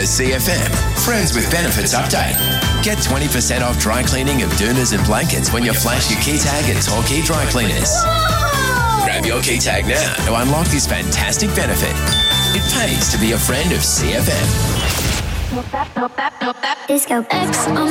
CFM. Friends with Benefits update. Get 20% off dry cleaning of doonas and blankets when you flash your key tag at Torquay Dry Cleaners. Grab your key tag now to unlock this fantastic benefit. It pays to be a friend of CFM. Disco X